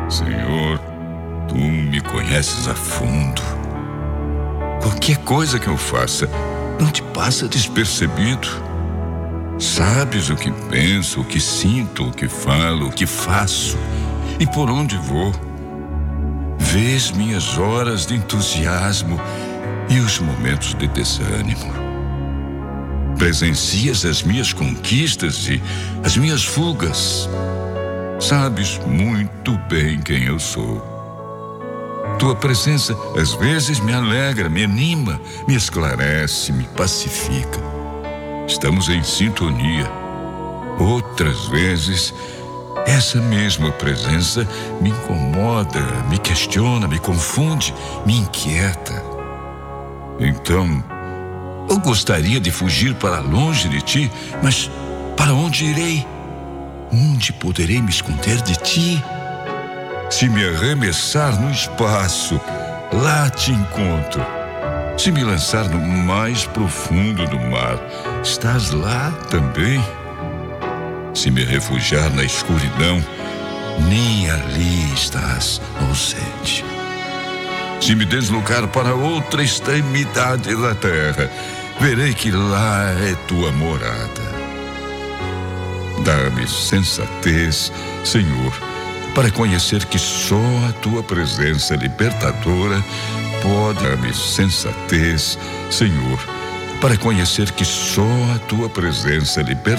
Senhor, tu me conheces a fundo. Qualquer coisa que eu faça não te passa despercebido. Sabes o que penso, o que sinto, o que falo, o que faço e por onde vou. Vês minhas horas de entusiasmo e os momentos de desânimo. Presencias as minhas conquistas e as minhas fugas. Sabes muito bem quem eu sou. Tua presença às vezes me alegra, me anima, me esclarece, me pacifica. Estamos em sintonia. Outras vezes, essa mesma presença me incomoda, me questiona, me confunde, me inquieta. Então, eu gostaria de fugir para longe de ti, mas para onde irei? Onde poderei me esconder de ti? Se me arremessar no espaço, lá te encontro. Se me lançar no mais profundo do mar, estás lá também. Se me refugiar na escuridão, nem ali estás ausente. Se me deslocar para outra extremidade da terra, verei que lá é tua morada. Dá-me sensatez, Senhor, para conhecer que só a tua presença libertadora pode dar-me sensatez, Senhor, para conhecer que só a tua presença libertadora